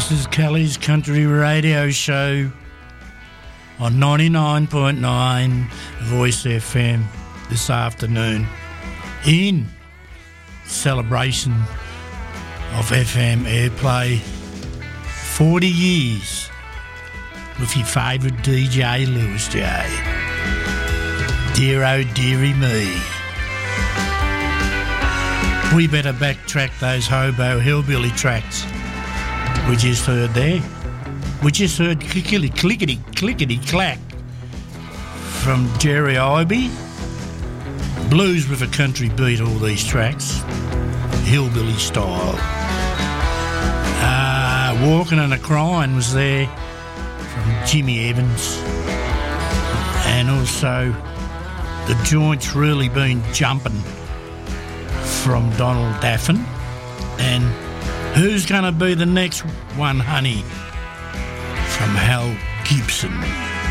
This is Kelly's Country Radio Show on 99.9 Voice FM this afternoon in celebration of FM airplay 40 years with your favourite DJ Lewis J. Dear oh dearie me. We better backtrack those hobo hillbilly tracks we just heard there. We just heard clickety clack from Jerry Ivey. Blues with a country beat, all these tracks, hillbilly style. Walking and a Crying was there from Jimmy Evans. And also The Joint's Really Been Jumping from Donald Daffin. And Who's Gonna Be the Next One, Honey, from Hal Gibson.